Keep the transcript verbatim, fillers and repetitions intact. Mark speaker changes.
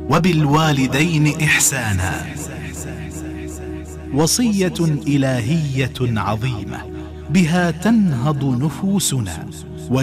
Speaker 1: وبالوالدين إحسانا. وصية إلهية عظيمة بها تنهض نفوسنا